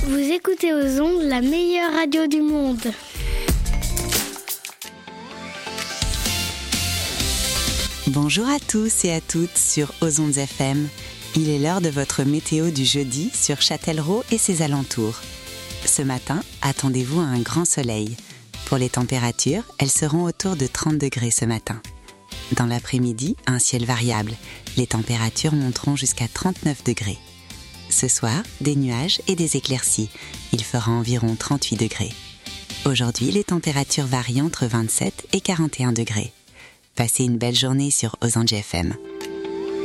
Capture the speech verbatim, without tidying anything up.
Vous écoutez aux ondes la meilleure radio du monde. Bonjour à tous et à toutes sur Aux ondes F M. Il est l'heure de votre météo du jeudi sur Châtellerault et ses alentours. Ce matin, attendez-vous à un grand soleil. Pour les températures, elles seront autour de trente degrés ce matin. Dans l'après-midi, un ciel variable. Les températures monteront jusqu'à trente-neuf degrés. Ce soir, des nuages et des éclaircies. Il fera environ trente-huit degrés. Aujourd'hui, les températures varient entre vingt-sept et quarante et un degrés. Passez une belle journée sur Aux ondes F M.